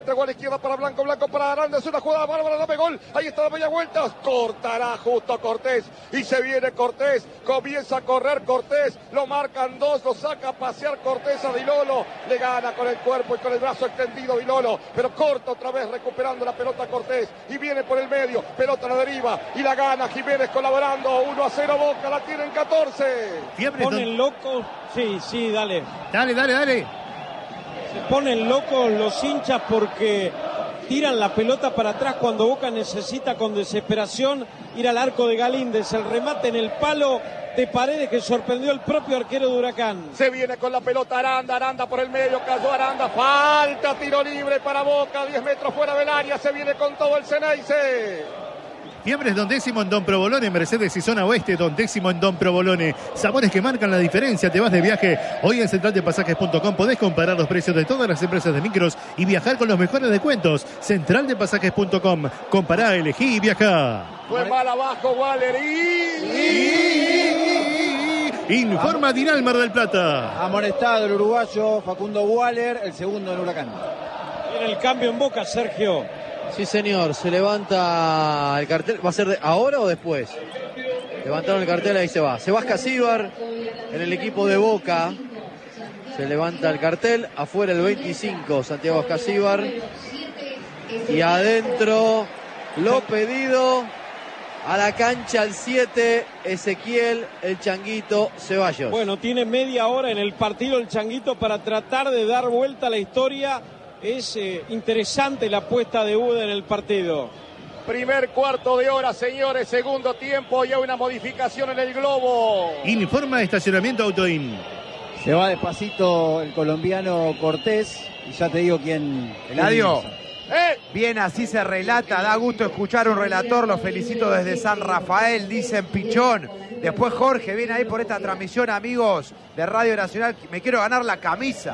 Entregó a la izquierda para Blanco, Blanco para Aranda, es una jugada bárbara, dame gol, ahí está la media vuelta, cortará justo Cortés, y se viene Cortés, comienza a correr Cortés, lo marcan dos, lo saca a pasear Cortés a Di Lolo, le gana con el cuerpo y con el brazo extendido Di Lolo, pero corta otra vez recuperando la pelota Cortés, y viene por el medio, pelota a la deriva, y la gana Jiménez colaborando, 1-0 Boca, la tienen 14. Se ponen locos, sí, dale. Se ponen locos los hinchas porque tiran la pelota para atrás cuando Boca necesita con desesperación ir al arco de Galíndez. El remate en el palo de Paredes que sorprendió al propio arquero de Huracán. Se viene con la pelota Aranda por el medio, cayó Aranda, falta, tiro libre para Boca, 10 metros fuera del área, se viene con todo el Ceneice. Fiambres Don Décimo en Don Provolone, Mercedes y Zona Oeste, Don Décimo en Don Provolone. Sabores que marcan la diferencia. Te vas de viaje. Hoy en centraldepasajes.com podés comparar los precios de todas las empresas de micros y viajar con los mejores descuentos. Centraldepasajes.com. Compará, elegí y viajá. Fue mal abajo Waller Informa Dinalmar del Plata. Amonestado el uruguayo Facundo Waller, el segundo en Huracán. Viene el cambio en Boca, Sergio. Sí, señor, se levanta el cartel. ¿Va a ser ahora o después? Levantaron el cartel, ahí se va. Sebas Casíbar en el equipo de Boca. Se levanta el cartel. Afuera el 25, Santiago Casíbar. Y adentro, lo pedido. A la cancha el 7, Ezequiel, el Changuito Ceballos. Bueno, tiene media hora en el partido el Changuito para tratar de dar vuelta a la historia. Es interesante la apuesta de Uda en el partido. Primer cuarto de hora, señores, segundo tiempo y hay una modificación en el globo. Informa Estacionamiento Autoin. Se va despacito el colombiano Cortés y ya te digo quién. Eladio. Bien, así se relata, da gusto escuchar un relator, lo felicito desde San Rafael, dicen Pichón. Después Jorge viene ahí por esta transmisión, amigos de Radio Nacional, me quiero ganar la camisa.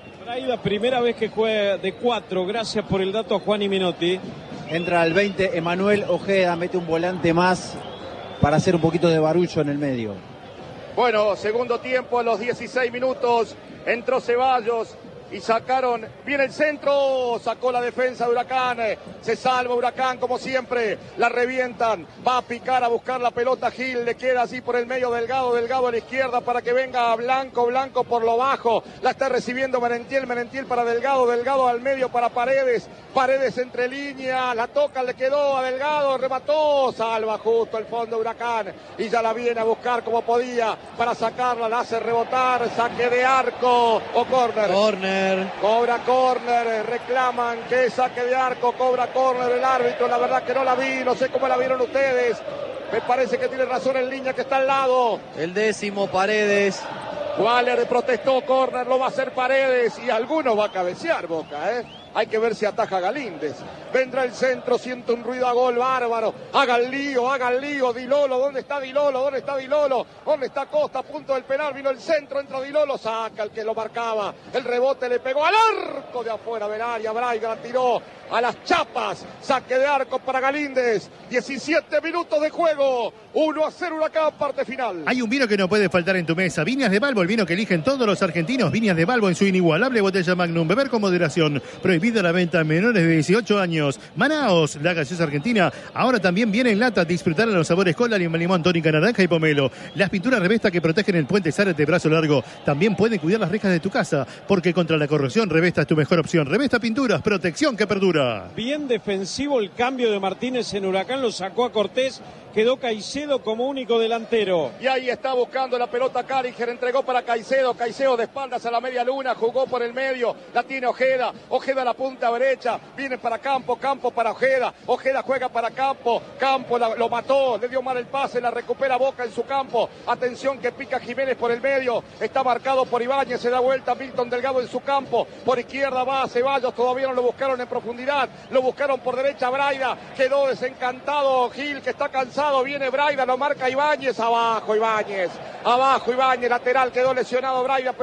La primera vez que juega de 4, gracias por el dato a Juan y Menotti. Entra al 20 Emanuel Ojeda, mete un volante más para hacer un poquito de barullo en el medio. Bueno, segundo tiempo a los 16 minutos, entró Ceballos y sacaron, viene el centro, sacó la defensa de Huracán, se salva Huracán como siempre, la revientan, va a picar a buscar la pelota Gil, le queda así por el medio Delgado a la izquierda para que venga Blanco por lo bajo, la está recibiendo Merentiel para Delgado al medio para Paredes entre líneas, la toca, le quedó a Delgado, remató, salva justo el fondo Huracán y ya la viene a buscar como podía para sacarla, la hace rebotar, saque de arco o córner. Cobra córner, reclaman que es saque de arco, cobra córner el árbitro, la verdad que no la vi, no sé cómo la vieron ustedes, me parece que tiene razón el línea que está al lado. El 10 Paredes. Waller protestó, córner, lo va a hacer Paredes y alguno va a cabecear Boca, Hay que ver si ataja Galíndez. Vendrá el centro, siente un ruido a gol bárbaro. Hagan lío. Di Lolo, ¿dónde está Di Lolo? ¿Dónde está Costa? A punto del penal, vino el centro, entra Di Lolo, saca el que lo marcaba. El rebote le pegó al arco de afuera del área. Braiga la tiró a las chapas. Saque de arco para Galíndez. 17 minutos de juego. 1-0 Huracán, parte final. Hay un vino que no puede faltar en tu mesa. Viñas de Balbo, el vino que eligen todos los argentinos. Viñas de Balbo en su inigualable botella Magnum. Beber con moderación. Prohibida la venta a menores de 18 años. Manaos, la gaseosa argentina. Ahora también viene en lata. Disfrutar de los sabores cola, limón, tónica, naranja y pomelo. Las pinturas Revesta que protegen el puente Zárate brazo largo. También pueden cuidar las rejas de tu casa. Porque contra la corrosión, Revesta es tu mejor opción. Revesta Pinturas, protección que perdura. Bien defensivo el cambio de Martínez en Huracán. Lo sacó a Cortés. Quedó Caicedo como único delantero. Y ahí está buscando la pelota Cariger, entregó para Caicedo de espaldas a la media luna, jugó por el medio, la tiene Ojeda a la punta derecha, viene para Campo para Ojeda juega para Campo lo mató, le dio mal el pase, la recupera Boca en su campo, atención que pica Jiménez por el medio, está marcado por Ibáñez, se da vuelta Milton Delgado en su campo, por izquierda va Ceballos, todavía no lo buscaron en profundidad, lo buscaron por derecha Braida, quedó desencantado Gil que está cansado. Viene Braida, lo marca Ibáñez, abajo Ibáñez, lateral, quedó lesionado Braida, pero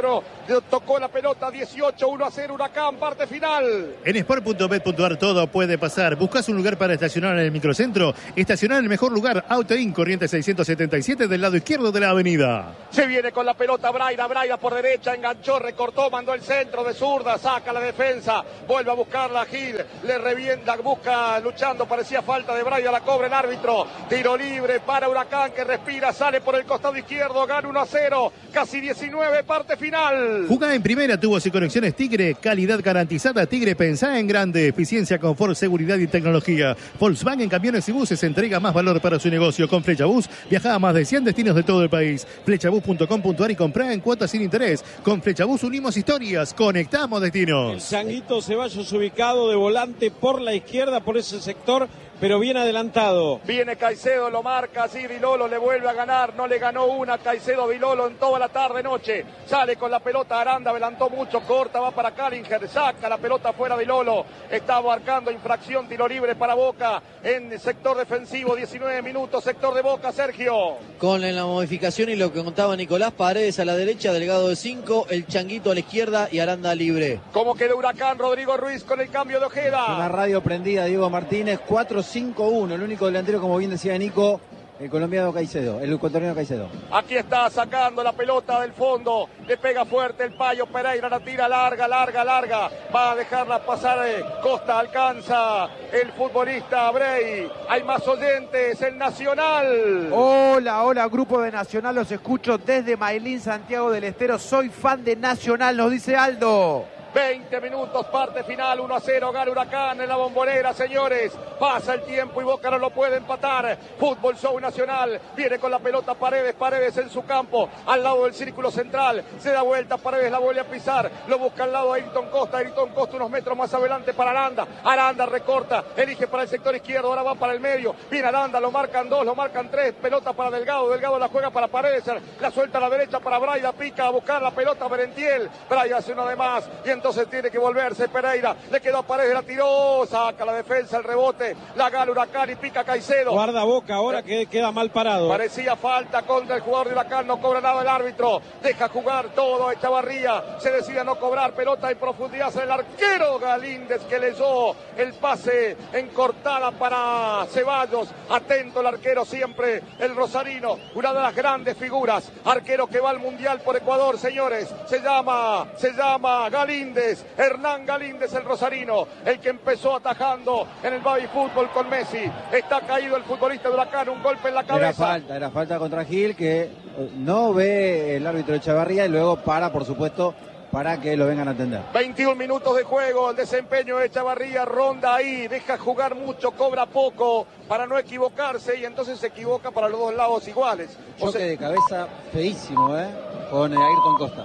tocó la pelota, 18, 1-0 Huracán, parte final. En sport.bet.ar todo puede pasar. ¿Buscas un lugar para estacionar en el microcentro? Estacionar en el mejor lugar, Auto In, Corrientes 677 del lado izquierdo de la avenida. Se viene con la pelota Braida por derecha, enganchó, recortó, mandó el centro de zurda, saca la defensa, vuelve a buscarla Gil, le revienta, busca, luchando, parecía falta de Braida, la cobra el árbitro, tiro libre para Huracán que respira, sale por el costado izquierdo, gana 1-0, casi 19, parte final. Jugá en primera, tubos y conexiones Tigre, calidad garantizada. Tigre, pensá en grande, eficiencia, confort, seguridad y tecnología. Volkswagen Camiones y Buses entrega más valor para su negocio. Con Flechabús viaja a más de 100 destinos de todo el país. Flechabús.com.ar y comprá en cuotas sin interés. Con Flechabús unimos historias, conectamos destinos. El Changuito Ceballos ubicado de volante por la izquierda, por ese sector, pero bien adelantado. Viene Caicedo, lo marca, así Vilolo le vuelve a ganar, no le ganó una Caicedo Vilolo en toda la tarde-noche. Sale con la pelota Aranda, adelantó mucho, corta, va para Callinger, saca la pelota fuera Vilolo. Está marcando infracción, tiro libre para Boca en el sector defensivo, 19 minutos, sector de Boca, Sergio. Con la modificación y lo que contaba Nicolás, Paredes a la derecha, Delgado de 5, el Changuito a la izquierda y Aranda libre. ¿Cómo queda Huracán? Rodrigo Ruiz con el cambio de Ojeda. Una radio prendida, Diego Martínez, 4-5-1, el único delantero, como bien decía Nico, el colombiano Caicedo, el ecuatoriano Caicedo. Aquí está sacando la pelota del fondo, le pega fuerte el Payo Pereira, la tira larga, va a dejarla pasar, Costa alcanza el futbolista Brey, hay más oyentes, el Nacional. Hola, grupo de Nacional, los escucho desde Mailín, Santiago del Estero, soy fan de Nacional, nos dice Aldo. 20 minutos, parte final, 1-0, gana Huracán en la Bombonera, señores. Pasa el tiempo y Boca no lo puede empatar. Fútbol Show Nacional, viene con la pelota Paredes en su campo, al lado del círculo central. Se da vuelta, Paredes la vuelve a pisar, lo busca al lado Ayrton Costa unos metros más adelante para Aranda. Aranda recorta, elige para el sector izquierdo, ahora va para el medio. Viene Aranda, lo marcan 2, lo marcan 3, pelota para Delgado la juega para Paredes, la suelta a la derecha para Braida, pica a buscar la pelota Berentiel. Braida hace una de más y entonces tiene que volverse Pereira, le quedó a Paredes, la tiró, saca la defensa, el rebote, la gana Huracán y pica Caicedo. Guarda Boca ahora que queda mal parado. Parecía falta contra el jugador de Huracán, no cobra nada el árbitro, deja jugar todo Echavarría, se decide a no cobrar, pelota en profundidad, el arquero Galíndez que leyó el pase en cortada para Ceballos, atento el arquero siempre, el rosarino, una de las grandes figuras, arquero que va al Mundial por Ecuador, señores, se llama Galíndez, Hernán Galíndez, el rosarino, el que empezó atajando en el baby fútbol con Messi. Está caído el futbolista de Huracán, un golpe en la cabeza. Era falta contra Gil, que no ve el árbitro Echavarría y luego para, por supuesto, para que lo vengan a atender. 21 minutos de juego, el desempeño de Echavarría, ronda ahí, deja jugar mucho, cobra poco para no equivocarse y entonces se equivoca para los dos lados iguales. Choque de cabeza feísimo, con Ayrton Costa.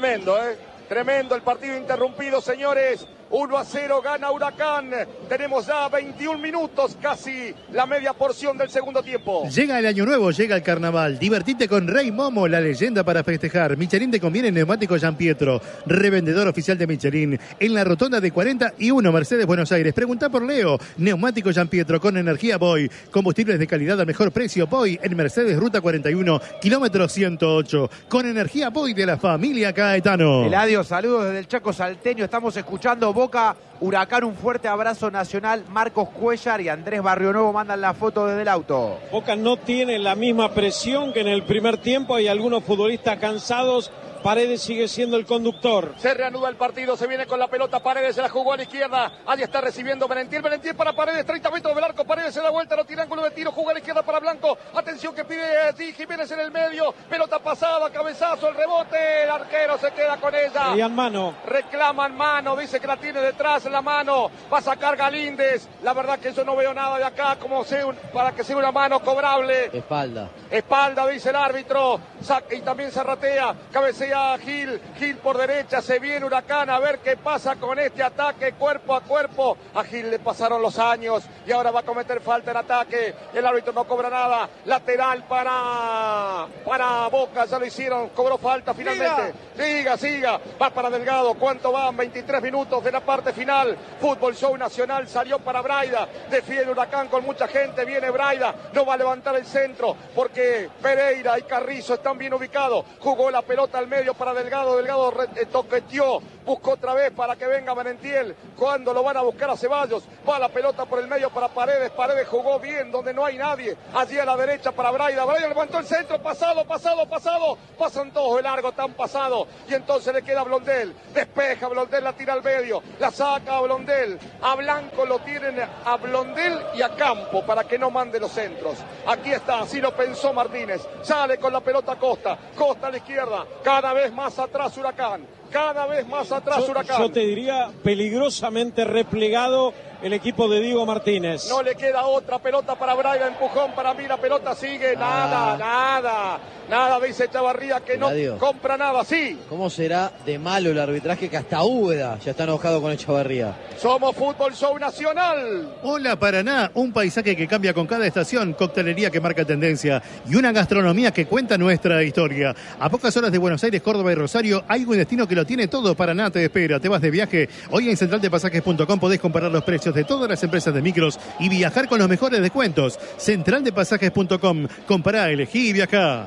Tremendo el partido interrumpido, señores. 1-0 gana Huracán. Tenemos ya 21 minutos, casi la media porción del segundo tiempo. Llega el año nuevo, llega el carnaval. Divertite con Rey Momo, la leyenda para festejar. Michelin te conviene neumático Gian Pietro, revendedor oficial de Michelin. En la rotonda de 41 Mercedes, Buenos Aires. Preguntá por Leo. Neumático Gian Pietro con energía Boy. Combustibles de calidad al mejor precio. Boy en Mercedes, ruta 41, kilómetro 108. Con energía Boy de la familia Caetano. Eladio, saludos desde el Chaco Salteño. Estamos escuchando Boca, Huracán, un fuerte abrazo nacional. Marcos Cuellar y Andrés Barrionuevo mandan la foto desde el auto. Boca no tiene la misma presión que en el primer tiempo. Hay algunos futbolistas cansados. Paredes sigue siendo el conductor. Se reanuda el partido, se viene con la pelota Paredes, se la jugó a la izquierda. Allí está recibiendo Berentiel para Paredes, 30 metros del arco. Paredes se da vuelta, no tiene ángulo de tiro, juega a la izquierda para Blanco. Atención que pide Jiménez en el medio. Pelota pasada, cabezazo, el rebote. El arquero se queda con ella. Querían mano. Reclaman mano, dice que la tiene detrás en la mano. Va a sacar Galíndez. La verdad que yo no veo nada de acá como para que sea una mano cobrable. Espalda, dice el árbitro. Saca y también se ratea. Cabecea Gil por derecha, se viene Huracán a ver qué pasa con este ataque cuerpo a cuerpo. A Gil le pasaron los años y ahora va a cometer falta en ataque. El árbitro no cobra nada. Lateral para Boca, ya lo hicieron, cobró falta finalmente. Siga, va para Delgado. ¿Cuánto van? 23 minutos de la parte final. Fútbol Show Nacional salió para Braida. Defiende Huracán con mucha gente, viene Braida, no va a levantar el centro porque Pereira y Carrizo están bien ubicados. Jugó la pelota al medio. medio para Delgado. Delgado toqueteó, buscó otra vez para que venga Merentiel. Cuando lo van a buscar a Ceballos, va la pelota por el medio para Paredes. Paredes jugó bien donde no hay nadie. Allí a la derecha para Braida. Braida levantó el centro, pasado. Pasan todos de largo, tan pasado. Y entonces le queda a Blondel. Despeja Blondel, la tira al medio. La saca a Blondel. A Blanco lo tienen a Blondel y a Campo para que no mande los centros. Aquí está, así lo pensó Martínez. Sale con la pelota Costa. Costa a la izquierda. Cada vez más atrás Huracán. Huracán. Yo te diría peligrosamente replegado el equipo de Diego Martínez. No le queda otra, pelota para Braida, empujón para mí, la pelota sigue, nada, dice Chavarría que no compra nada, sí. ¿Cómo será de malo el arbitraje que hasta Úbeda ya está enojado con Chavarría? Somos Fútbol Show Nacional. Hola Paraná, un paisaje que cambia con cada estación, coctelería que marca tendencia y una gastronomía que cuenta nuestra historia. A pocas horas de Buenos Aires, Córdoba y Rosario hay un destino que lo tiene todo. Paraná te espera, te vas de viaje. Hoy en centraldepasajes.com podés comparar los precios de todas las empresas de micros y viajar con los mejores descuentos. Centraldepasajes.com, compará, elegí y viajá.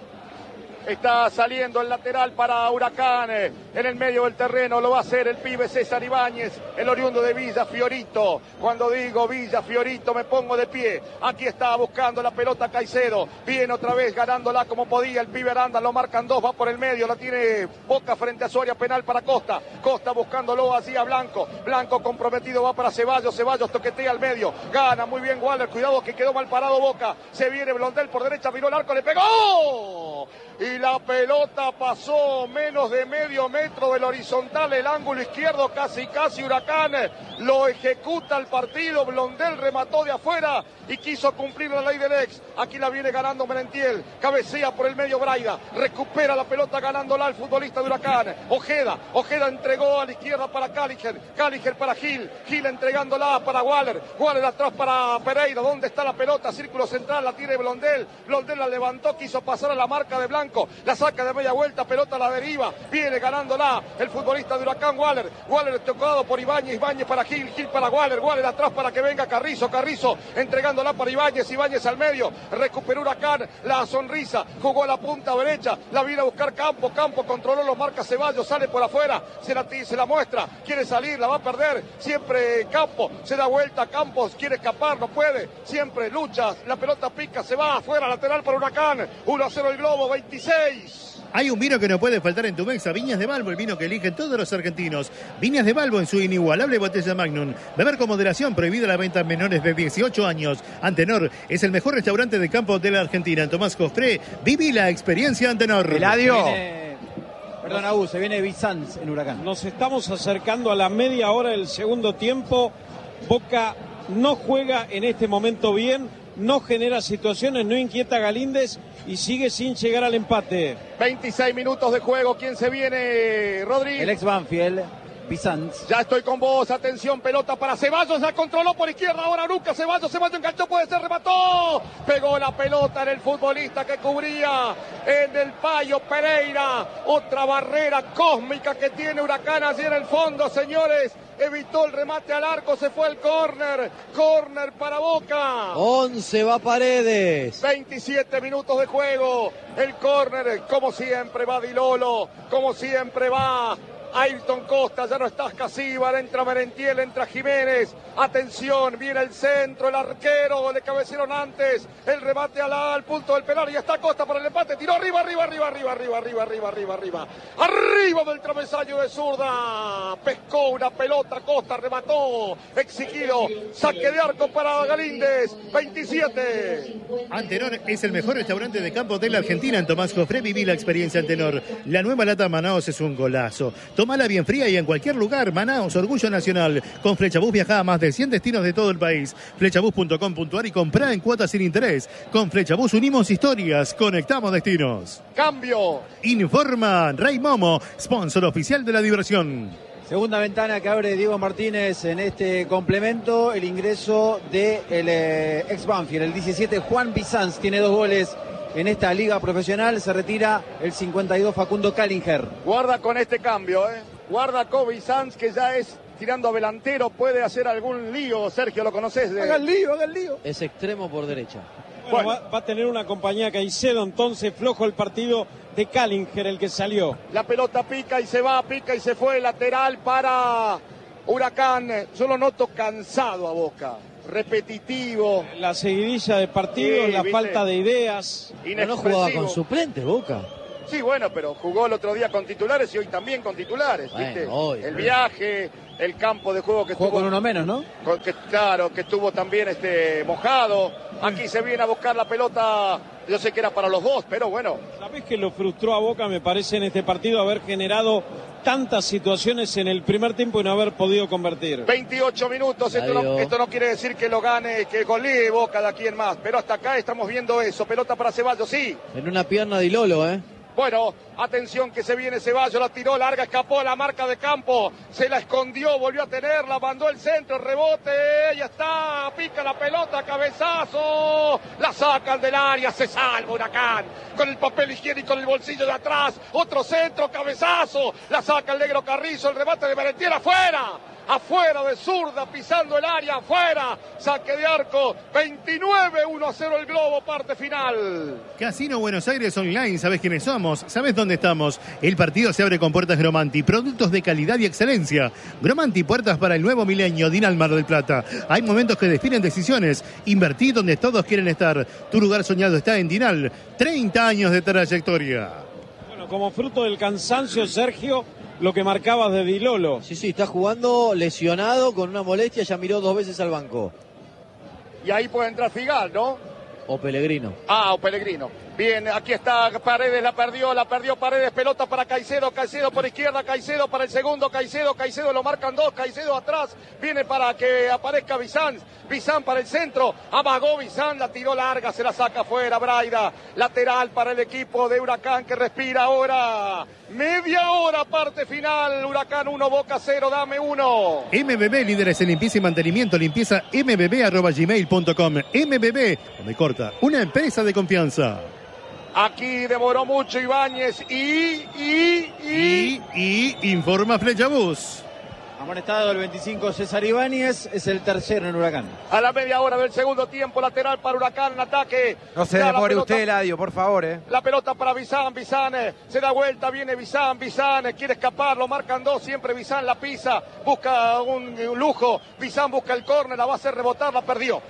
Está saliendo el lateral para Huracán. En el medio del terreno lo va a hacer el pibe César Ibáñez, el oriundo de Villa Fiorito. Cuando digo Villa Fiorito me pongo de pie. Aquí está buscando la pelota Caicedo. Viene otra vez ganándola como podía el pibe Aranda. Lo marcan dos, va por el medio. La tiene Boca frente a Soria, penal para Costa. Costa buscándolo así a Blanco. Blanco comprometido, va para Ceballos. Ceballos toquetea al medio. Gana muy bien Waller. Cuidado que quedó mal parado Boca. Se viene Blondel por derecha, miró el arco, le pegó. Y la pelota pasó menos de medio metro del horizontal, el ángulo izquierdo, casi Huracán lo ejecuta el partido. Blondel remató de afuera y quiso cumplir la ley del ex. Aquí la viene ganando Merentiel, cabecea por el medio Braida, recupera la pelota ganándola el futbolista de Huracán. Ojeda entregó a la izquierda para Cáliger para Gil entregándola para Waller atrás para Pereira. ¿Dónde está la pelota? Círculo central, la tiene Blondel la levantó, quiso pasar a la marca de Blanco, la saca de media vuelta, pelota a la deriva, viene ganándola el futbolista de Huracán, Waller tocado por Ibáñez para Gil para Waller atrás para que venga Carrizo entregándola para Ibáñez al medio, recuperó Huracán, la sonrisa, jugó a la punta derecha, la viene a buscar Campo controló, lo marca Ceballos, sale por afuera, se la muestra, quiere salir, la va a perder, siempre Campo, se da vuelta, Campos quiere escapar, no puede, siempre lucha, la pelota pica, se va afuera, lateral para Huracán, 1-0 el Globo, 26. Hay un vino que no puede faltar en tu mesa, Viñas de Balbo, el vino que eligen todos los argentinos. Viñas de Balbo en su inigualable botella Magnum. Beber con moderación, prohibida la venta a menores de 18 años. Antenor es el mejor restaurante de campo de la Argentina. En Tomás Jofré, viví la experiencia Antenor. Eladio. Se viene Bizanz en Huracán. Nos estamos acercando a la media hora del segundo tiempo. Boca no juega en este momento bien, no genera situaciones, no inquieta a Galíndez y sigue sin llegar al empate. 26 minutos de juego. ¿Quién se viene, Rodri? El ex Banfield, Bizanz. Ya estoy con vos. Atención, pelota para Ceballos. La controló por izquierda. Ahora nunca Ceballos enganchó. Puede ser, remató. Pegó la pelota en el futbolista que cubría en el Payo Pereira. Otra barrera cósmica que tiene Huracán allí en el fondo, señores. Evitó el remate al arco, se fue el córner para Boca. 11 va Paredes. 27 minutos de juego. El córner, como siempre va Di Lolo, como siempre va Ayrton Costa, ya no está Casíbar, entra Merentiel, entra Jiménez, atención, viene el centro, el arquero, le cabecearon antes, el remate al punto del penal y ya está Costa para el empate, tiró arriba del travesaño de zurda, pescó una pelota, Costa remató, exigido, saque de arco para Galíndez, 27. Antenor es el mejor restaurante de campo de la Argentina. En Tomás Jofré viví la experiencia Antenor. La nueva lata Manaos es un golazo. Tómala bien fría y en cualquier lugar. Manaos, orgullo nacional. Con Flechabús viaja a más de 100 destinos de todo el país. Flechabús.com.ar y comprá en cuotas sin interés. Con Flechabús unimos historias, conectamos destinos. Cambio. Informa Rey Momo, sponsor oficial de la diversión. Segunda ventana que abre Diego Martínez en este complemento. El ingreso del ex Banfield, el 17, Juan Bizanz, tiene 2 goles en esta liga profesional. Se retira el 52, Facundo Cálinger. Guarda con este cambio, guarda con Bizanz, que ya es tirando a delantero, puede hacer algún lío. Sergio, ¿lo conoces? Haga el lío. Es extremo por derecha. Bueno, va a tener una compañía Caicedo, entonces flojo el partido de Callinger, el que salió. La pelota pica y se va, pica y se fue, lateral para Huracán. Yo lo noto cansado a Boca, repetitivo. La seguidilla de partidos, Sí, la ¿viste? falta de ideas. No jugaba con suplentes, Boca. Sí, bueno, pero jugó el otro día con titulares y hoy también con titulares, ¿viste? Bueno, hoy, el viaje, el campo de juego que Jugó estuvo... con uno menos, ¿no? Claro, que estuvo también mojado. Aquí se viene a buscar la pelota, yo sé que era para los dos, pero bueno. ¿Sabés que lo frustró a Boca, me parece, en este partido haber generado tantas situaciones en el primer tiempo y no haber podido convertir? 28 minutos, esto no quiere decir que lo gane, que golee Boca de aquí en más, pero hasta acá estamos viendo eso. Pelota para Ceballos, sí. En una pierna de Lolo, Bueno, atención que se viene Ceballos, la tiró larga, escapó a la marca de campo, se la escondió, volvió a tenerla, mandó el centro, rebote, ya está, pica la pelota, cabezazo, la sacan del área, se salva Huracán, con el papel higiénico en el bolsillo de atrás, otro centro, cabezazo, la saca el negro Carrizo, el remate de Merentiel afuera de zurda, pisando el área, afuera, saque de arco, 29, 1-0 el Globo, parte final. Casino Buenos Aires Online, ¿sabés quiénes somos? ¿Sabés dónde estamos? El partido se abre con puertas Gromanti, productos de calidad y excelencia. Gromanti, puertas para el nuevo milenio, Dinal Mar del Plata. Hay momentos que definen decisiones. Invertí donde todos quieren estar. Tu lugar soñado está en Dinal. 30 años de trayectoria. Bueno, como fruto del cansancio, Sergio, lo que marcabas de Di Lolo. Sí, está jugando lesionado con una molestia, ya miró 2 veces al banco. Y ahí puede entrar Figal, ¿no? O Pellegrino. O Pellegrino. Bien, aquí está Paredes, la perdió Paredes, pelota para Caicedo por izquierda, Caicedo para el segundo, Caicedo lo marcan dos, Caicedo atrás, viene para que aparezca Bizán para el centro, amagó Bizán, la tiró larga, se la saca afuera Braida, lateral para el equipo de Huracán que respira ahora, media hora, parte final, Huracán 1, Boca 0, dame 1. MBB, líderes en limpieza y mantenimiento, limpieza mbb@gmail.com. MBB, donde corta, una empresa de confianza. Aquí demoró mucho Ibáñez Y informa Flechabús. Amonestado el 25 César Ibáñez, es el tercero en Huracán. A la media hora del segundo tiempo, lateral para Huracán, en ataque. No se demore usted, Eladio, por favor. La pelota para Bizán, se da vuelta, viene Bizán, quiere escapar, lo marcan dos, siempre Bizán la pisa, busca un lujo, Bizán busca el córner, la va a hacer rebotar, la perdió,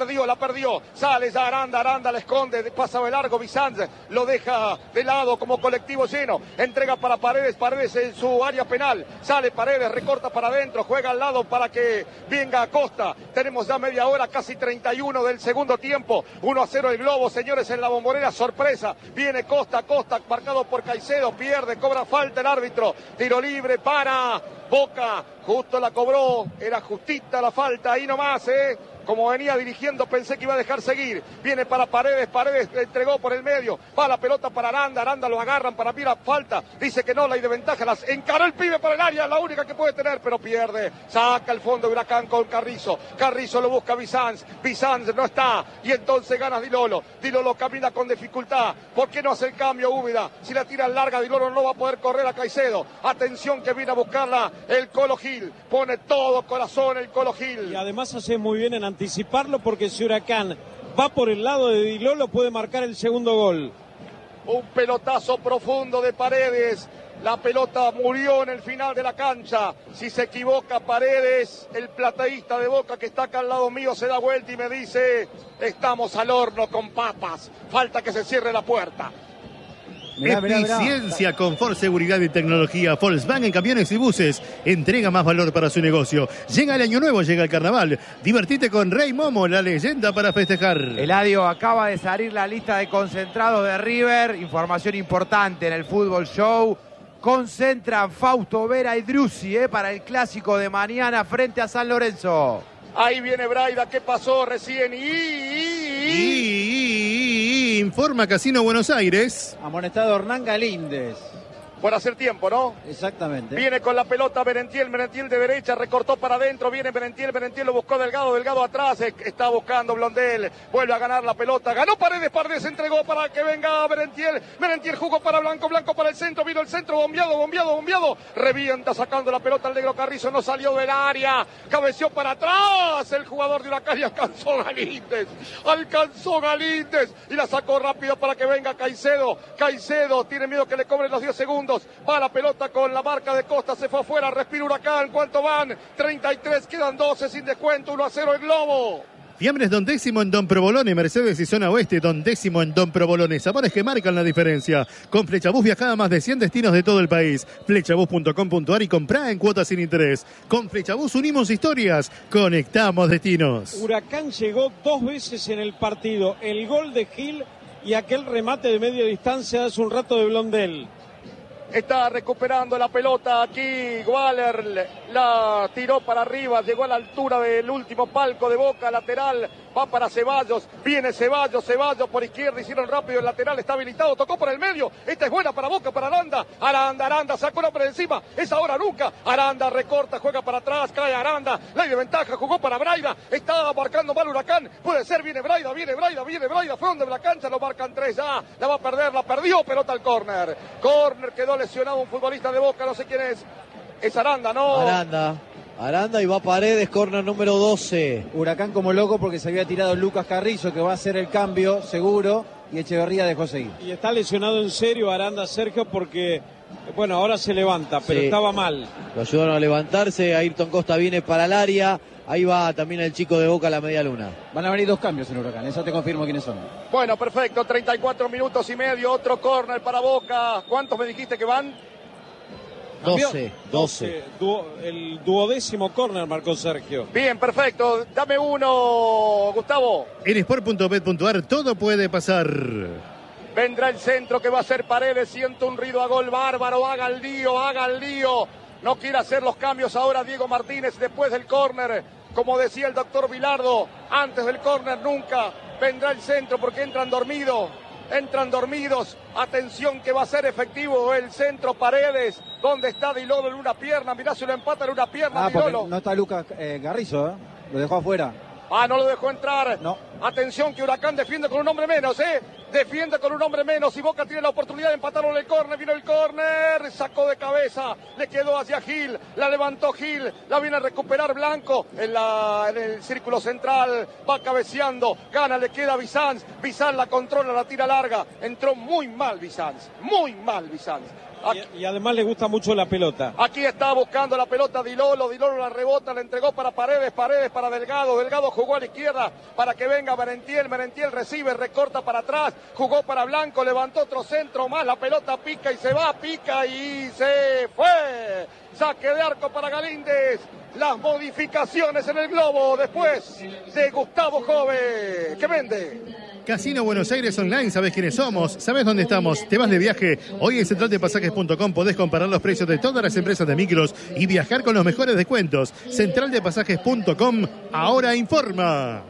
sale ya Aranda la esconde, pasa de largo, Bizán lo deja de lado como colectivo lleno, entrega para Paredes en su área penal, sale Paredes, recorta para adentro, juega al lado para que venga Acosta. Tenemos ya media hora, casi 31 del segundo tiempo. 1-0 el Globo, señores, en la Bombonera. Sorpresa. Viene Costa, marcado por Caicedo. Pierde, cobra falta el árbitro. Tiro libre para Boca. Justo la cobró. Era justita la falta. Ahí nomás, Como venía dirigiendo, pensé que iba a dejar seguir. Viene para Paredes le entregó por el medio. Va la pelota para Aranda lo agarran para mí la falta. Dice que no, la hay de ventaja. Las encaró el pibe para el área, la única que puede tener, pero pierde. Saca el fondo de Huracán con Carrizo. Carrizo lo busca Bizán no está. Y entonces gana Di Lolo camina con dificultad. ¿Por qué no hace el cambio Úbeda? Si la tira larga, Di Lolo no va a poder correr a Caicedo. Atención que viene a buscarla el Colo Gil. Pone todo corazón el Colo Gil. Y además hace muy bien en anticiparlo, porque si Huracán va por el lado de Di Lolo puede marcar el segundo gol. Un pelotazo profundo de Paredes. La pelota murió en el final de la cancha. Si se equivoca Paredes, el plateísta de Boca que está acá al lado mío se da vuelta y me dice: estamos al horno con papas. Falta que se cierre la puerta. Eficiencia, confort, seguridad y tecnología. Volkswagen Camiones y Buses entrega más valor para su negocio. Llega el año nuevo, llega el carnaval. Divertite con Rey Momo, la leyenda para festejar. Eladio, acaba de salir la lista de concentrados de River. Información importante en el Fútbol Show. Concentran Fausto Vera y Driussi para el clásico de mañana frente a San Lorenzo. Ahí viene Braida, ¿qué pasó recién? Informa Casino Buenos Aires. Amonestado Hernán Galíndez. por hacer tiempo, ¿no? Exactamente. Viene con la pelota Merentiel de derecha, recortó para adentro, viene Merentiel lo buscó Delgado atrás, está buscando Blondel, vuelve a ganar la pelota, ganó Paredes entregó para que venga Merentiel jugó para Blanco para el centro, vino el centro, bombeado, revienta sacando la pelota al negro Carrizo, no salió del área, cabeció para atrás, el jugador de Huracán y alcanzó Galíndez, y la sacó rápido para que venga Caicedo, tiene miedo que le cobren los 10 segundos, va la pelota con la marca de Costa, se fue afuera, respira Huracán, ¿cuánto van? 33, quedan 12 sin descuento, 1-0 el Globo. Fiambres Don Décimo en Don Provolone, Mercedes y Zona Oeste, Don Décimo en Don Provolone. Sabores que marcan la diferencia. Con Flechabús viajá a más de 100 destinos de todo el país. Flechabús.com.ar y comprá en cuotas sin interés. Con Flechabús unimos historias, conectamos destinos. Huracán llegó 2 veces en el partido. El gol de Gil y aquel remate de media distancia hace un rato de Blondel. Está recuperando la pelota aquí, Waller la tiró para arriba, llegó a la altura del último palco de Boca, lateral, va para Ceballos, viene Ceballos por izquierda, hicieron rápido el lateral, está habilitado, tocó por el medio, esta es buena para Boca, para Aranda, sacó la por encima, es ahora nunca, Aranda recorta, juega para atrás, cae Aranda, la de ventaja, jugó para Braida, está marcando mal Huracán, puede ser, viene Braida, fue donde la cancha, lo marcan 3 ya, la va a perder, la perdió, pelota al córner, quedó lesionado un futbolista de Boca, no sé quién es Aranda, ¿no? Aranda y va Paredes, córner número 12. Huracán como loco porque se había tirado Lucas Carrizo, que va a hacer el cambio seguro, y Echeverría dejó seguir. Y está lesionado en serio Aranda, Sergio, porque, bueno, ahora se levanta, pero sí, estaba mal. Lo ayudaron a levantarse, Ayrton Costa viene para el área, ahí va también el chico de Boca a la media luna. Van a venir 2 cambios en Huracán, eso te confirmo quiénes son. Bueno, perfecto, 34 minutos y medio, otro córner para Boca. ¿Cuántos me dijiste que van? 12. El 12º córner marcó Sergio. Bien, perfecto. Dame uno, Gustavo. En sport.bet.ar todo puede pasar. Vendrá el centro que va a ser Paredes. Siento un ruido a gol bárbaro. Haga el lío. No quiere hacer los cambios ahora Diego Martínez después del córner. Como decía el doctor Vilardo, antes del córner nunca vendrá el centro porque entran dormidos. Atención que va a ser efectivo el centro Paredes. ¿Dónde está Dilolo en una pierna? Mirá si lo empata en una pierna Dilolo. No está Lucas Carrizo, lo dejó afuera. No lo dejó entrar. No. Atención que Huracán defiende con un hombre menos, Defiende con un hombre menos y Boca tiene la oportunidad de empatarlo en el córner. Vino el córner, sacó de cabeza, le quedó hacia Gil, la levantó Gil, la viene a recuperar Blanco en el círculo central, va cabeceando, gana, le queda Bizanz la controla, la tira larga. Entró muy mal Bizanz. Y además le gusta mucho la pelota. Aquí está buscando la pelota Dilolo la rebota, la entregó para Paredes para Delgado jugó a la izquierda para que venga Merentiel recibe, recorta para atrás, jugó para Blanco, levantó otro centro más, la pelota pica y se fue. Saque de arco para Galíndez. Las modificaciones en el globo después de Gustavo Jove, que vende. Casino Buenos Aires Online, sabes quiénes somos, sabes dónde estamos, te vas de viaje. Hoy en centraldepasajes.com podés comparar los precios de todas las empresas de micros y viajar con los mejores descuentos. Centraldepasajes.com ahora informa.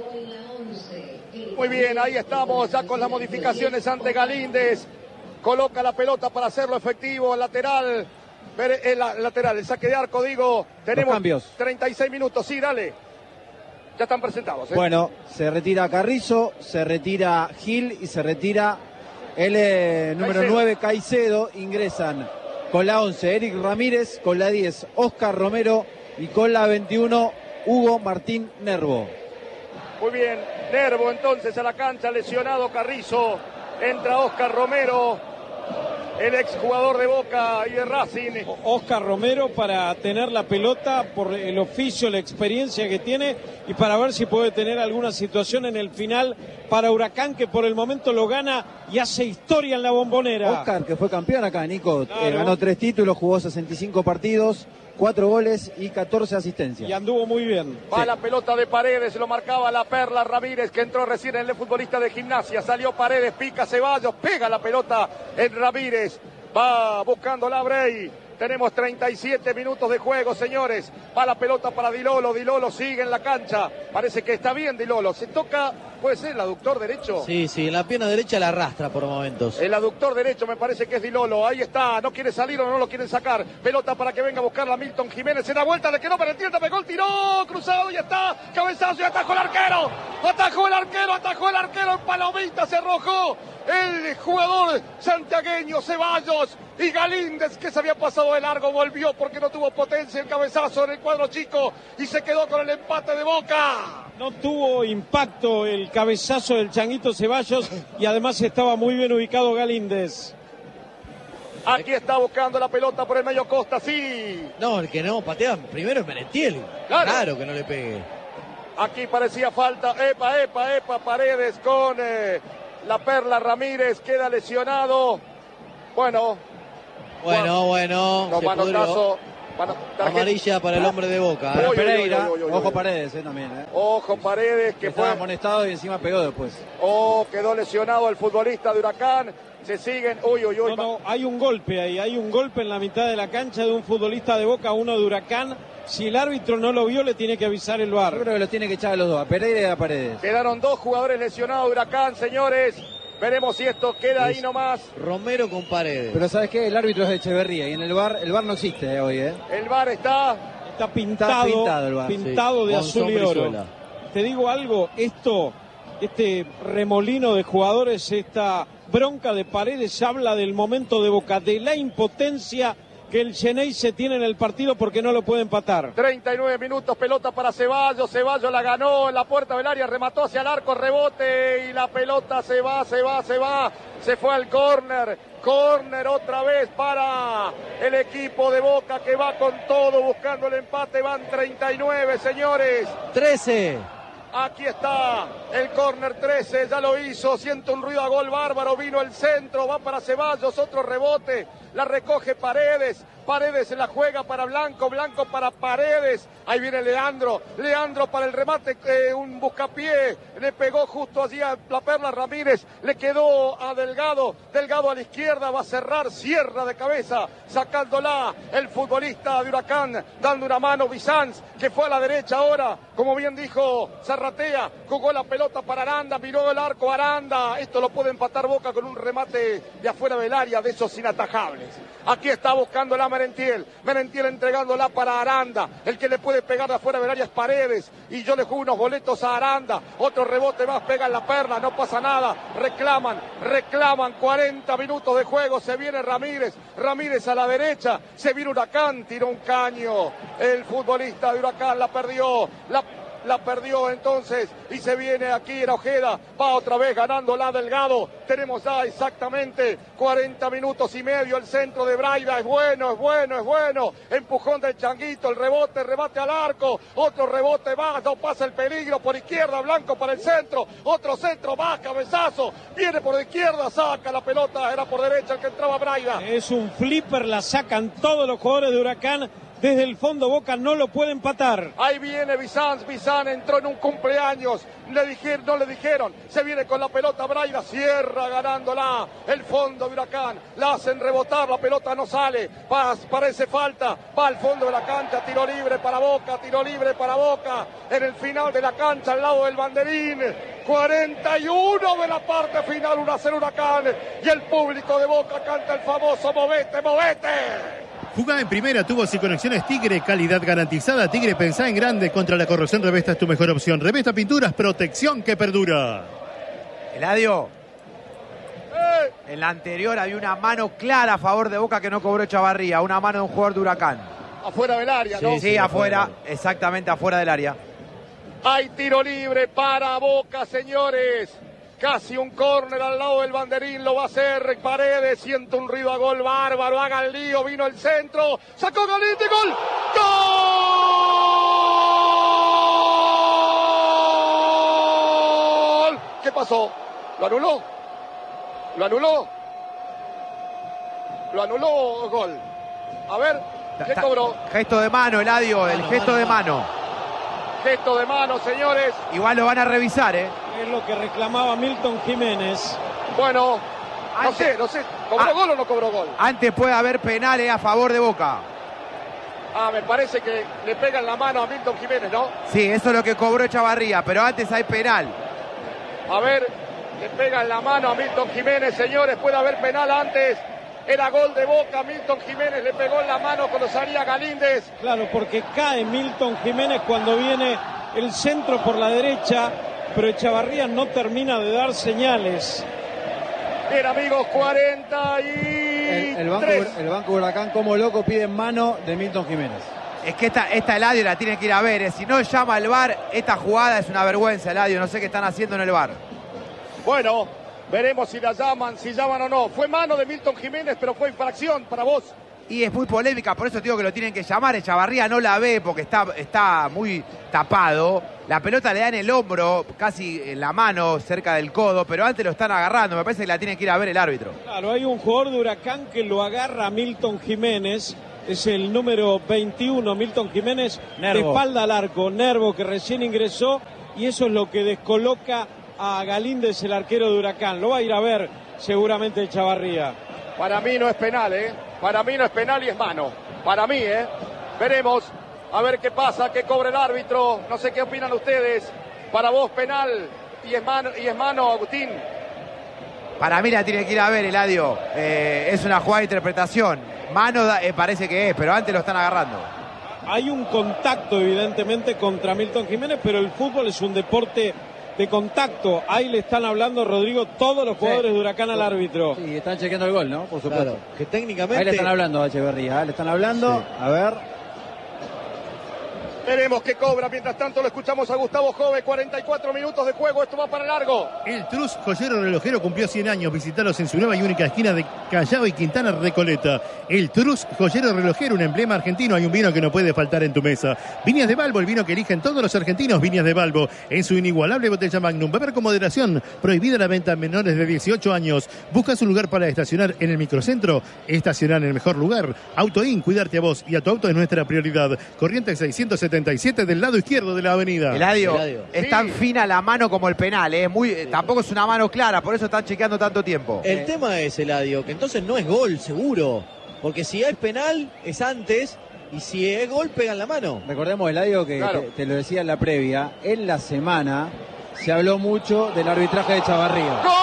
Muy bien, ahí estamos ya con las modificaciones ante Galíndez. Coloca la pelota para hacerlo efectivo, lateral, el saque de arco, tenemos cambios. 36 minutos, sí, dale. Ya están presentados. Bueno, se retira Carrizo, se retira Gil y se retira el número 9 Caicedo. Ingresan con la 11 Eric Ramírez, con la 10 Oscar Romero y con la 21 Hugo Martín Nervo. Muy bien, Nervo entonces a la cancha, lesionado Carrizo, entra Oscar Romero, el exjugador de Boca y de Racing. Oscar Romero para tener la pelota por el oficio, la experiencia que tiene y para ver si puede tener alguna situación en el final para Huracán, que por el momento lo gana y hace historia en la Bombonera. Oscar, que fue campeón acá, Nico, claro. Ganó 3 títulos, jugó 65 partidos, 4 goles y 14 asistencias. Y anduvo muy bien. Va la pelota de Paredes, lo marcaba la Perla Ramírez, que entró recién en el futbolista de Gimnasia. Salió Paredes, pica Ceballos, pega la pelota en Ramírez. Va buscando la Brey. Tenemos 37 minutos de juego, señores. Va la pelota para Di Lolo. Di Lolo sigue en la cancha. Parece que está bien Di Lolo. Se toca, puede ser el aductor derecho. Sí, en la pierna derecha la arrastra por momentos. El aductor derecho me parece que es Di Lolo. Ahí está, no quiere salir o no lo quieren sacar. Pelota para que venga a buscarla Milton Jiménez. Se da vuelta, le quedó para el tiempo, pegó el tiró, cruzado, y está. Cabezazo y atajó el arquero. Atajó el arquero en palomita, se arrojó el jugador santiagueño Ceballos, y Galíndez, que se había pasado de largo, volvió porque no tuvo potencia el cabezazo en el cuadro chico y se quedó con el empate de Boca. No tuvo impacto el cabezazo del Changuito Ceballos y además estaba muy bien ubicado Galíndez. Aquí está buscando la pelota por el medio Costa, sí. No, el que no patea primero es Merentiel. Claro que no le pegue. Aquí parecía falta. Epa, Paredes con la Perla Ramírez, queda lesionado. Bueno. No, manotazo. Amarilla para el hombre de Boca. Pereira, ojo Paredes también. Ojo Paredes, que estaba fue amonestado y encima pegó después. Quedó lesionado el futbolista de Huracán. Se siguen, No, hay un golpe ahí, hay un golpe en la mitad de la cancha de un futbolista de Boca, uno de Huracán. Si el árbitro no lo vio, le tiene que avisar el VAR. Yo creo que lo tiene que echar a los dos, a Pereira y a Paredes. Quedaron 2 jugadores lesionados de Huracán, señores. Veremos si esto queda ahí nomás. Romero con Paredes. Pero ¿sabes qué? El árbitro es de Echeverría y en el VAR no existe hoy, ¿eh? El VAR está pintado, el VAR. Pintado de azul y oro. Te digo algo, este remolino de jugadores, esta bronca de Paredes habla del momento de Boca, de la impotencia que el Xeneize tiene en el partido porque no lo puede empatar. 39 minutos, pelota para Ceballos. Ceballos la ganó en la puerta del área, remató hacia el arco, rebote y la pelota se va. Se fue al córner. Córner otra vez para el equipo de Boca que va con todo buscando el empate. Van 39, señores. 13. Aquí está el córner 13, ya lo hizo, siente un ruido a gol bárbaro, vino el centro, va para Ceballos, otro rebote, la recoge Paredes, Paredes se la juega para Blanco, Blanco para Paredes, ahí viene Leandro para el remate, un buscapié, le pegó justo allí a la Perla Ramírez, le quedó a Delgado a la izquierda, va a cerrar, cierra de cabeza, sacándola el futbolista de Huracán, dando una mano Bizanz, que fue a la derecha ahora, como bien dijo Zarratea, jugó la pelota para Aranda, miró el arco Aranda, esto lo puede empatar Boca con un remate de afuera del área, de esos inatajables. Aquí está buscándola Merentiel entregándola para Aranda, el que le puede pegar de afuera del área es Paredes, y yo le juego unos boletos a Aranda, otro rebote más, pega en la Perla, no pasa nada, reclaman 40 minutos de juego, se viene Ramírez a la derecha, se viene Huracán, tiró un caño, el futbolista de Huracán la perdió entonces y se viene aquí en Ojeda, va otra vez ganándola Delgado, tenemos ya exactamente 40 minutos y medio, el centro de Braida es bueno, empujón del Changuito, el rebate al arco, otro rebote más, no pasa el peligro por izquierda, Blanco para el centro, otro centro más, cabezazo, viene por izquierda, saca la pelota, era por derecha el que entraba Braida. Es un flipper, la sacan todos los jugadores de Huracán. Desde el fondo Boca no lo puede empatar. Ahí viene Bizanz entró en un cumpleaños, no le dijeron, se viene con la pelota Braida, cierra ganándola, el fondo de Huracán, la hacen rebotar, la pelota no sale, parece falta, va al fondo de la cancha, tiro libre para Boca, en el final de la cancha, al lado del banderín, 41 de la parte final, 1-0 Huracán, y el público de Boca canta el famoso movete. Jugá en primera, tubos y conexiones Tigre, calidad garantizada. Tigre, pensá en grande, contra la corrosión Revesta es tu mejor opción. Revesta Pinturas, protección que perdura. Eladio, en la anterior había una mano clara a favor de Boca que no cobró Chavarría, una mano de un jugador de Huracán. Afuera del área, ¿no? Sí, afuera, exactamente afuera del área. Hay tiro libre para Boca, señores. Casi un córner al lado del banderín, lo va a hacer Paredes, siente un ruido a gol bárbaro, haga el lío, vino el centro, sacó Galíndez, ¡gol! ¡Gol! ¿Qué pasó? ¿Lo anuló, gol? A ver, ¿qué cobró? Gesto de mano, Eladio, el gesto de mano. Gesto de mano, señores. Igual lo van a revisar, Es lo que reclamaba Milton Jiménez. Bueno, no sé. ¿Cobró gol o no cobró gol? Antes puede haber penales a favor de Boca. Me parece que le pegan la mano a Milton Jiménez, ¿no? Sí, eso es lo que cobró Echavarría, pero antes hay penal. A ver, le pegan la mano a Milton Jiménez, señores, puede haber penal antes. Era gol de Boca, Milton Jiménez le pegó en la mano cuando salía Galíndez. Claro, porque cae Milton Jiménez cuando viene el centro por la derecha, pero Echavarría no termina de dar señales. Bien, amigos, 43. El banco Huracán como loco pide mano de Milton Jiménez. Es que esta Eladio la tiene que ir a ver. Si no llama el VAR, esta jugada es una vergüenza, Eladio. No sé qué están haciendo en el VAR. Bueno, veremos si la llaman, si llaman o no. Fue mano de Milton Jiménez, pero fue infracción para vos. Y es muy polémica, por eso digo que lo tienen que llamar. Echavarría no la ve porque está muy tapado. La pelota le da en el hombro, casi en la mano, cerca del codo, pero antes lo están agarrando. Me parece que la tiene que ir a ver el árbitro. Claro, hay un jugador de Huracán que lo agarra a Milton Jiménez. Es el número 21, Milton Jiménez, Nervo. de espalda al arco. Nervo, que recién ingresó, y eso es lo que descoloca a Galíndez, el arquero de Huracán. Lo va a ir a ver seguramente Echavarría. Para mí no es penal, Para mí no es penal y es mano. Para mí, Veremos. A ver qué pasa, qué cobra el árbitro. No sé qué opinan ustedes. Para vos penal y es mano, Agustín. Para mí la tiene que ir a ver, Eladio. Es una jugada de interpretación. Mano parece que es, pero antes lo están agarrando. Hay un contacto, evidentemente, contra Milton Jiménez, pero el fútbol es un deporte de contacto. Ahí le están hablando, Rodrigo, todos los jugadores de Huracán al árbitro. Sí, están chequeando el gol, ¿no? Por supuesto. Claro, que técnicamente... Ahí le están hablando a Echeverría, le están hablando. Sí. A ver. Veremos qué cobra. Mientras tanto lo escuchamos a Gustavo Jove. 44 minutos de juego. Esto va para largo. El Trus Joyero Relojero cumplió 100 años. Visitalos en su nueva y única esquina de Callao y Quintana Recoleta. El Trus Joyero Relojero, un emblema argentino. Hay un vino que no puede faltar en tu mesa. Viñas de Balbo, el vino que eligen todos los argentinos. Viñas de Balbo, en su inigualable botella Magnum. Beber con moderación. Prohibida la venta a menores de 18 años. ¿Buscas un lugar para estacionar en el microcentro? Estacionar en el mejor lugar. Autoin, cuidarte a vos y a tu auto es nuestra prioridad. Corrientes 677 del lado izquierdo de la avenida. Eladio. Es tan fina la mano como el penal, tampoco es una mano clara, por eso están chequeando tanto tiempo. El tema es, Eladio, que entonces no es gol, seguro. Porque si es penal, es antes, y si es gol, pegan la mano. Recordemos, Eladio, que claro, te lo decía en la previa, en la semana se habló mucho del arbitraje de Echavarría. ¡Gol!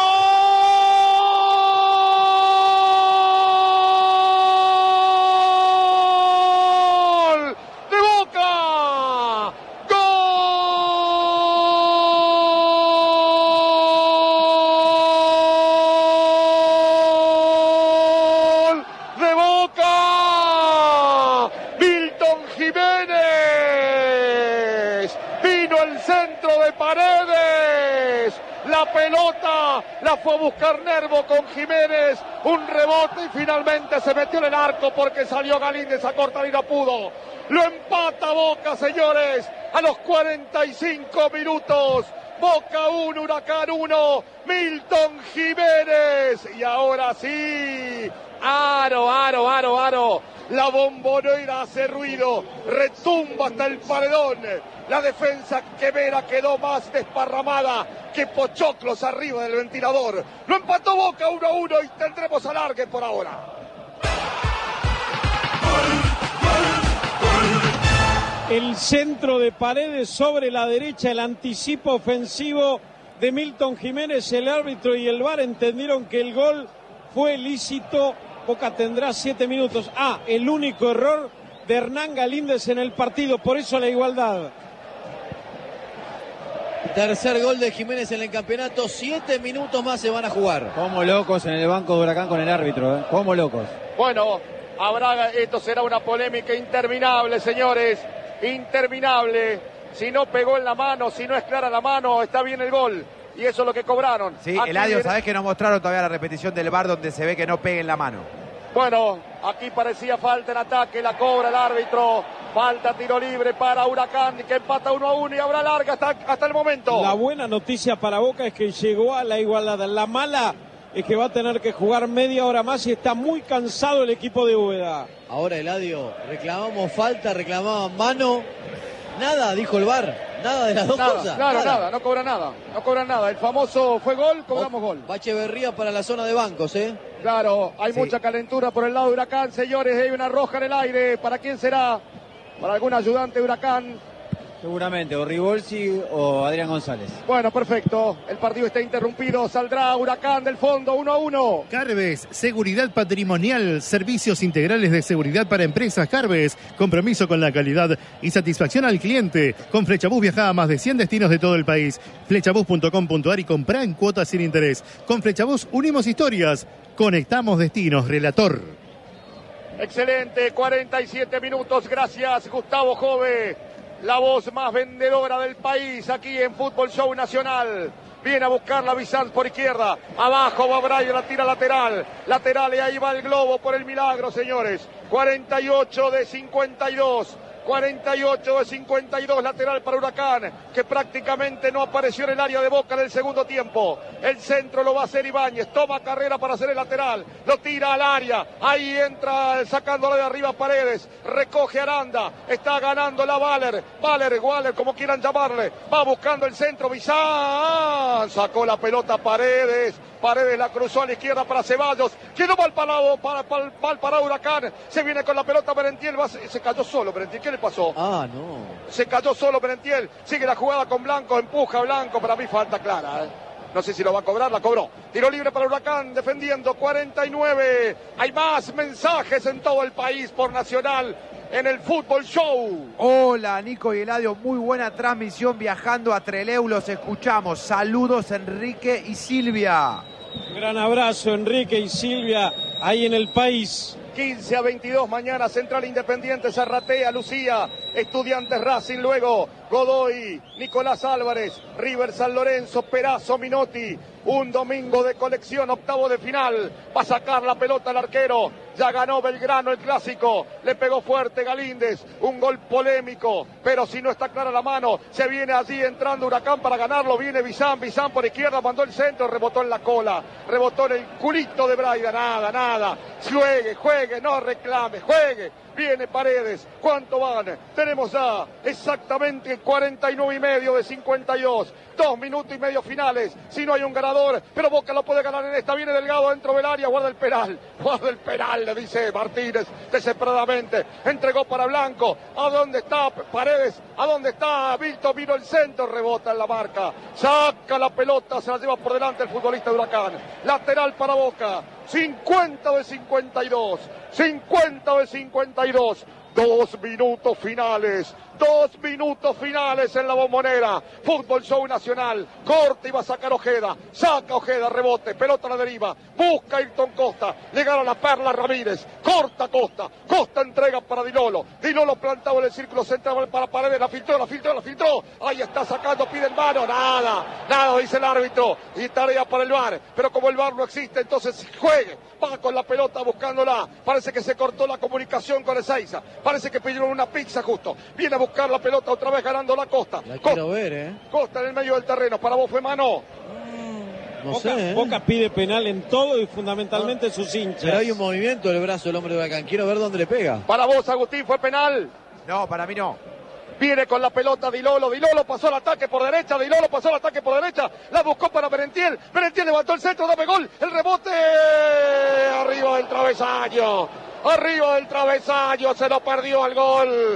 La fue a buscar Nervo con Jiménez, un rebote y finalmente se metió en el arco porque salió Galíndez a cortar y no pudo. Lo empata Boca, señores, a los 45 minutos. Boca 1, Huracán 1, Milton Jiménez. Y ahora sí, aro. La bombonera hace ruido, retumba hasta el paredón. La defensa quemera quedó más desparramada que pochoclos arriba del ventilador. Lo empató Boca 1-1 y tendremos alargue por ahora. El centro de Paredes sobre la derecha, el anticipo ofensivo de Milton Jiménez. El árbitro y el VAR entendieron que el gol fue lícito. Boca tendrá 7 minutos. El único error de Hernán Galíndez en el partido, por eso la igualdad. Tercer gol de Jiménez en el campeonato, 7 minutos más se van a jugar. Como locos en el banco de Huracán con el árbitro, como locos. Bueno, esto será una polémica interminable, señores, interminable. Si no pegó en la mano, si no es clara la mano, está bien el gol. Y eso es lo que cobraron. Sí, Eladio, ¿sabés que nos mostraron todavía la repetición del VAR donde se ve que no pegue en la mano? Bueno, aquí parecía falta en ataque, la cobra el árbitro. Falta, tiro libre para Huracán, que empata 1-1 y habrá larga hasta el momento. La buena noticia para Boca es que llegó a la igualdad. La mala es que va a tener que jugar media hora más y está muy cansado el equipo de Úbeda. Ahora, Eladio, reclamamos falta, reclamaban mano. Nada, dijo el VAR. Nada de las dos cosas. Claro, nada, no cobran nada. No cobran nada. El famoso fue gol, cobramos gol. Va Echeverría para la zona de bancos, ¿eh? Claro, hay mucha calentura por el lado de Huracán, señores. Hay una roja en el aire. ¿Para quién será? Para algún ayudante de Huracán. Seguramente, o Ribolsi o Adrián González. Bueno, perfecto. El partido está interrumpido. Saldrá Huracán del fondo 1-1. Carbes, seguridad patrimonial, servicios integrales de seguridad para empresas. Carbes, compromiso con la calidad y satisfacción al cliente. Con Flechabús viaja a más de 100 destinos de todo el país. Flechabús.com.ar y comprá en cuotas sin interés. Con Flechabús unimos historias, conectamos destinos. Relator. Excelente, 47 minutos. Gracias, Gustavo Jove. La voz más vendedora del país aquí en Fútbol Show Nacional. Viene a buscar la Bizanz por izquierda. Abajo va Brian, la tira lateral. Lateral y ahí va el globo por el milagro, señores. 48 de 52. 48 de 52, lateral para Huracán, que prácticamente no apareció en el área de Boca en el segundo tiempo. El centro lo va a hacer Ibáñez, toma carrera para hacer el lateral, lo tira al área, ahí entra sacándolo de arriba Paredes, recoge Aranda, está ganando la Waller, como quieran llamarle, va buscando el centro, Bizán, sacó la pelota Paredes la cruzó a la izquierda para Ceballos, quedó mal parado para Huracán, se viene con la pelota Merentiel, se cayó solo Merentiel, ¿qué le pasó? Se cayó solo Merentiel, sigue la jugada con Blanco, empuja Blanco, para mí falta clara, No sé si lo va a cobrar, la cobró. Tiro libre para Huracán, defendiendo 49. Hay más mensajes en todo el país por Nacional en el Fútbol Show. Hola, Nico y Eladio, muy buena transmisión viajando a Trelew, los escuchamos. Saludos, Enrique y Silvia. Un gran abrazo, Enrique y Silvia, ahí en el país. 15 a 22 mañana, Central Independiente, Zarratea, Lucía, Estudiantes Racing, luego Godoy, Nicolás Álvarez, River San Lorenzo, Perazo, Minotti. Un domingo de colección, octavo de final, va a sacar la pelota el arquero, ya ganó Belgrano el clásico, le pegó fuerte Galíndez, un gol polémico, pero si no está clara la mano, se viene allí entrando Huracán para ganarlo, viene Bizán por izquierda, mandó el centro, rebotó en la cola, rebotó en el culito de Braida, nada, juegue, no reclame, juegue. Viene Paredes, ¿cuánto van? Tenemos ya exactamente 49 y medio de 52, 2 minutos y medio finales, si no hay un ganador, pero Boca lo puede ganar en esta, viene Delgado dentro del área, guarda el penal, le dice Martínez desesperadamente, entregó para Blanco, ¿a dónde está Paredes? ¿A dónde está Víctor? Vino el centro, rebota en la marca, saca la pelota, se la lleva por delante el futbolista de Huracán, lateral para Boca, 50 de 52, 50 de 52, 2 minutos finales en la Bombonera. Fútbol Show Nacional, corta y va a sacar Ojeda, saca Ojeda, rebote, pelota a la deriva, busca Ayrton Costa, llegaron a Perla Ramírez, corta Costa entrega para Dilolo plantado en el círculo central para Paredes, la filtró, ahí está sacando, pide el mano, nada dice el árbitro, y tarea para el VAR, pero como el VAR no existe, entonces juegue, va con la pelota buscándola, parece que se cortó la comunicación con Ezeiza, parece que pidieron una pizza justo, viene a buscar la pelota otra vez ganando la Costa. Quiero ver, Costa en el medio del terreno, para vos fue mano. Boca pide penal en todo y fundamentalmente sus hinchas. Pero hay un movimiento del brazo del hombre de Huracán, quiero ver dónde le pega. Para vos, Agustín, ¿fue penal? No, para mí no. Viene con la pelota Dilolo pasó el ataque por derecha, la buscó para Merentiel levantó el centro, dame gol, el rebote, arriba del travesaño, se lo perdió el gol,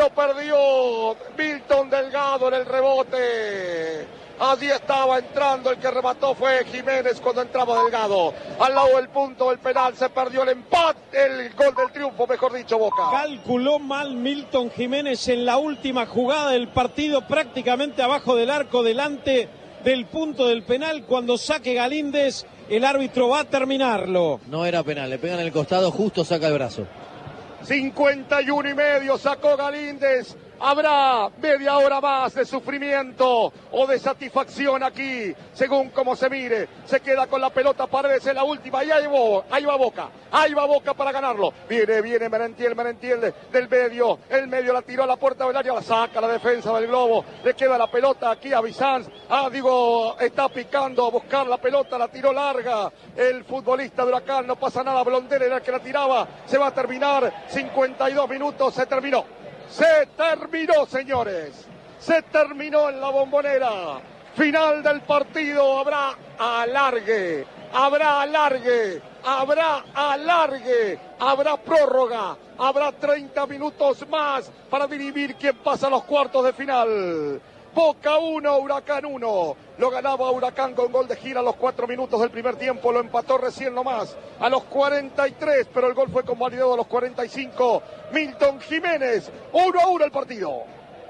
Milton Delgado en el rebote. Allí estaba entrando, el que remató fue Jiménez cuando entraba Delgado. Al lado del punto del penal se perdió el empate, el gol del triunfo, mejor dicho, Boca. Calculó mal Milton Jiménez en la última jugada del partido, prácticamente abajo del arco, delante del punto del penal. Cuando saque Galíndez, el árbitro va a terminarlo. No era penal, le pegan en el costado, justo saca el brazo. 51 y medio sacó Galíndez. Habrá media hora más de sufrimiento o de satisfacción aquí, según como se mire. Se queda con la pelota Paredes en la última y ahí va Boca para ganarlo. Viene Merentiel del medio, el medio la tiró a la puerta del área, la saca la defensa del Globo, le queda la pelota aquí a Bizanz. Está picando a buscar la pelota, la tiró larga el futbolista de Huracán, no pasa nada, Blondel era el que la tiraba, se va a terminar, 52 minutos, se terminó, señores. Se terminó en la Bombonera. Final del partido. Habrá alargue. Habrá alargue. Habrá alargue. Habrá prórroga. Habrá 30 minutos más para dirimir quién pasa a los cuartos de final. Boca 1, Huracán 1. Lo ganaba Huracán con gol de Gira a los 4 minutos del primer tiempo. Lo empató recién nomás a los 43, pero el gol fue convalidado a los 45. Milton Jiménez. 1-1 el partido.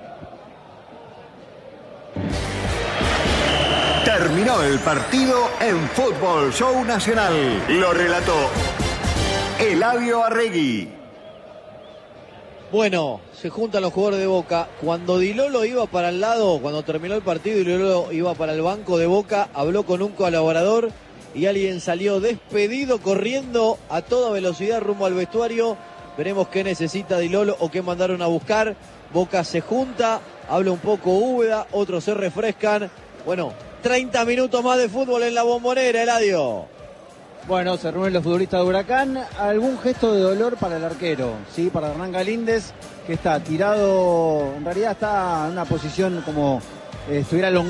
Terminó el partido en Fútbol Show Nacional. Lo relató Eladio Arregui. Bueno, se juntan los jugadores de Boca. Cuando Di Lolo iba para el lado, cuando terminó el partido y Di Lolo iba para el banco de Boca, habló con un colaborador y alguien salió despedido corriendo a toda velocidad rumbo al vestuario. Veremos qué necesita Di Lolo o qué mandaron a buscar. Boca se junta, habla un poco Úbeda, otros se refrescan. Bueno, 30 minutos más de fútbol en la Bombonera, Eladio. Bueno, se reúnen los futbolistas de Huracán. Algún gesto de dolor para el arquero, ¿sí? Para Hernán Galíndez, que está tirado, en realidad está en una posición como estuviera elongado.